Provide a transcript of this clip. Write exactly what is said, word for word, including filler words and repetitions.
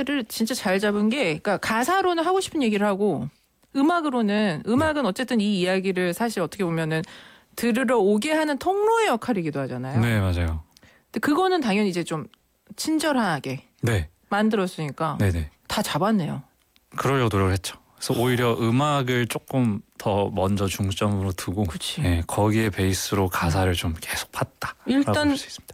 밸런스를 진짜 잘 잡은 게, 그러니까 가사로는 하고 싶은 얘기를 하고 음악으로는 음악은 어쨌든 이 이야기를 사실 어떻게 보면은 들으러 오게 하는 통로의 역할이기도 하잖아요. 네, 맞아요. 근데 그거는 당연히 이제 좀 친절하게 네, 만들었으니까 네네. 다 잡았네요. 그러려고 노력을 했죠. 그래서 오히려 음악을 조금 더 먼저 중점으로 두고 그치. 네, 거기에 베이스로 가사를 좀 계속 팠다. 일단 볼수 있습니다.